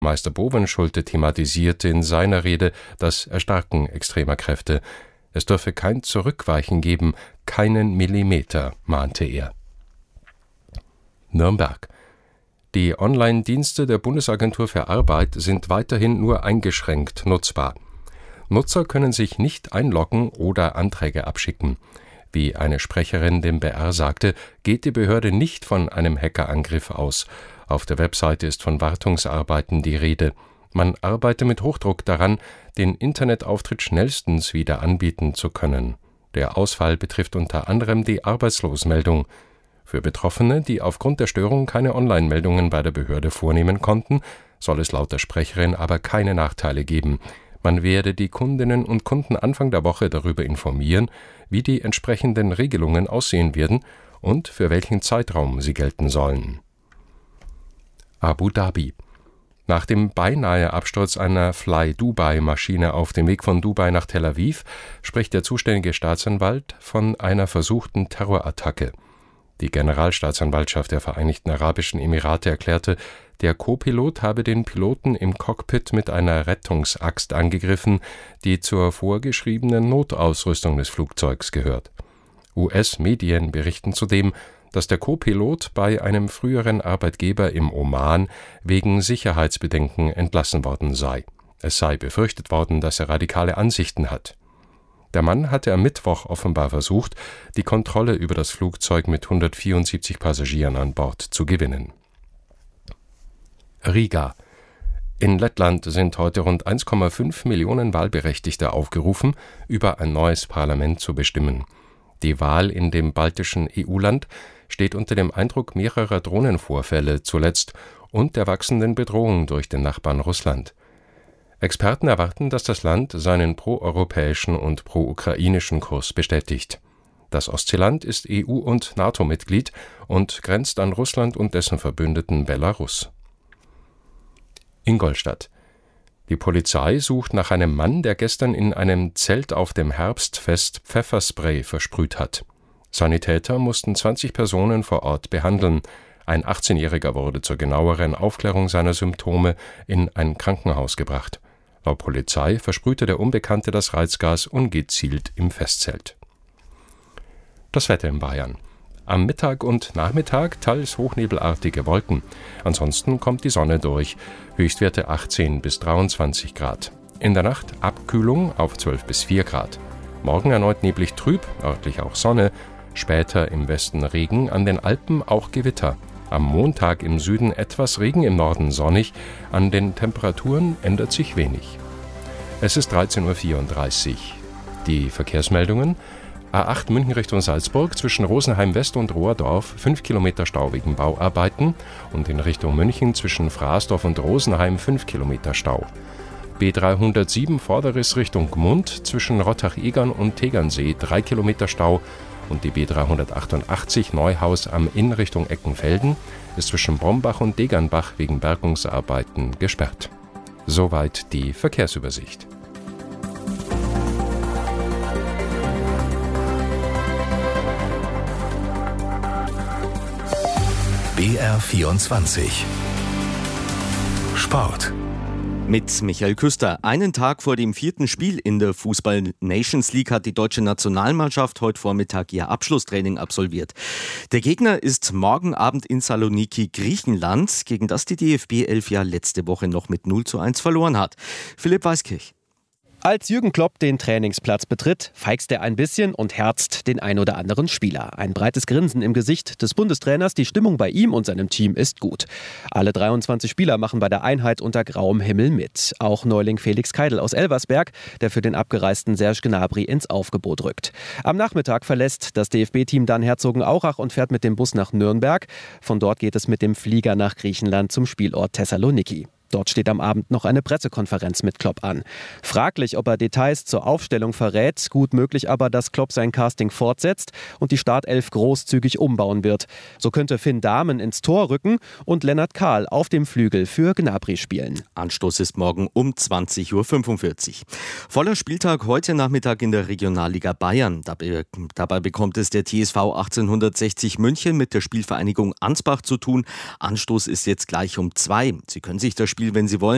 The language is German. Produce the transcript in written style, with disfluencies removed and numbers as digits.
Meister Bovenschulte thematisierte in seiner Rede das Erstarken extremer Kräfte. Es dürfe kein Zurückweichen geben, keinen Millimeter, mahnte er. Nürnberg. Die Online-Dienste der Bundesagentur für Arbeit sind weiterhin nur eingeschränkt nutzbar. Nutzer können sich nicht einloggen oder Anträge abschicken. Wie eine Sprecherin dem BR sagte, geht die Behörde nicht von einem Hackerangriff aus. Auf der Webseite ist von Wartungsarbeiten die Rede. Man arbeite mit Hochdruck daran, den Internetauftritt schnellstens wieder anbieten zu können. Der Ausfall betrifft unter anderem die Arbeitslosenmeldung. Für Betroffene, die aufgrund der Störung keine Online-Meldungen bei der Behörde vornehmen konnten, soll es laut der Sprecherin aber keine Nachteile geben. Man werde die Kundinnen und Kunden Anfang der Woche darüber informieren, wie die entsprechenden Regelungen aussehen werden und für welchen Zeitraum sie gelten sollen. Abu Dhabi. Nach dem beinahe Absturz einer Fly-Dubai-Maschine auf dem Weg von Dubai nach Tel Aviv spricht der zuständige Staatsanwalt von einer versuchten Terrorattacke. Die Generalstaatsanwaltschaft der Vereinigten Arabischen Emirate erklärte, der Co-Pilot habe den Piloten im Cockpit mit einer Rettungsaxt angegriffen, die zur vorgeschriebenen Notausrüstung des Flugzeugs gehört. US-Medien berichten zudem, dass der Co-Pilot bei einem früheren Arbeitgeber im Oman wegen Sicherheitsbedenken entlassen worden sei. Es sei befürchtet worden, dass er radikale Ansichten hat. Der Mann hatte am Mittwoch offenbar versucht, die Kontrolle über das Flugzeug mit 174 Passagieren an Bord zu gewinnen. Riga. In Lettland sind heute rund 1,5 Millionen Wahlberechtigte aufgerufen, über ein neues Parlament zu bestimmen. Die Wahl in dem baltischen EU-Land steht unter dem Eindruck mehrerer Drohnenvorfälle zuletzt und der wachsenden Bedrohung durch den Nachbarn Russland. Experten erwarten, dass das Land seinen proeuropäischen und pro-ukrainischen Kurs bestätigt. Das Ostseeland ist EU- und NATO-Mitglied und grenzt an Russland und dessen Verbündeten Belarus. Ingolstadt. Die Polizei sucht nach einem Mann, der gestern in einem Zelt auf dem Herbstfest Pfefferspray versprüht hat. Sanitäter mussten 20 Personen vor Ort behandeln. Ein 18-Jähriger wurde zur genaueren Aufklärung seiner Symptome in ein Krankenhaus gebracht. Laut Polizei versprühte der Unbekannte das Reizgas ungezielt im Festzelt. Das Wetter in Bayern. Am Mittag und Nachmittag teils hochnebelartige Wolken. Ansonsten kommt die Sonne durch. Höchstwerte 18 bis 23 Grad. In der Nacht Abkühlung auf 12 bis 4 Grad. Morgen erneut neblig trüb, örtlich auch Sonne. Später im Westen Regen, an den Alpen auch Gewitter. Am Montag im Süden etwas Regen, im Norden sonnig. An den Temperaturen ändert sich wenig. Es ist 13:34 Uhr. Die Verkehrsmeldungen: A8 München Richtung Salzburg zwischen Rosenheim West und Rohrdorf 5 Kilometer Stau wegen Bauarbeiten und in Richtung München zwischen Fraßdorf und Rosenheim 5 Kilometer Stau. B307 Vorderriss Richtung Gmund zwischen Rottach-Egern und Tegernsee 3 Kilometer Stau und die B388 Neuhaus am Inn Richtung Eckenfelden ist zwischen Brombach und Degernbach wegen Bergungsarbeiten gesperrt. Soweit die Verkehrsübersicht. BR24 Sport. Mit Michael Küster. Einen Tag vor dem 4. Spiel in der Fußball-Nations League hat die deutsche Nationalmannschaft heute Vormittag ihr Abschlusstraining absolviert. Der Gegner ist morgen Abend in Saloniki, Griechenland, gegen das die DFB 11 ja letzte Woche noch mit 0:1 verloren hat. Philipp Weiskirch. Als Jürgen Klopp den Trainingsplatz betritt, feixt er ein bisschen und herzt den ein oder anderen Spieler. Ein breites Grinsen im Gesicht des Bundestrainers, die Stimmung bei ihm und seinem Team ist gut. Alle 23 Spieler machen bei der Einheit unter grauem Himmel mit. Auch Neuling Felix Keidel aus Elversberg, der für den abgereisten Serge Gnabry ins Aufgebot rückt. Am Nachmittag verlässt das DFB-Team dann Herzogenaurach und fährt mit dem Bus nach Nürnberg. Von dort geht es mit dem Flieger nach Griechenland zum Spielort Thessaloniki. Dort steht am Abend noch eine Pressekonferenz mit Klopp an. Fraglich, ob er Details zur Aufstellung verrät, gut möglich aber, dass Klopp sein Casting fortsetzt und die Startelf großzügig umbauen wird. So könnte Finn Dahmen ins Tor rücken und Lennart Kahl auf dem Flügel für Gnabry spielen. Anstoß ist morgen um 20:45 Uhr. Voller Spieltag heute Nachmittag in der Regionalliga Bayern. Dabei bekommt es der TSV 1860 München mit der Spielvereinigung Ansbach zu tun. Anstoß ist jetzt gleich um 2. Sie können sich das Spiel, wenn Sie wollen,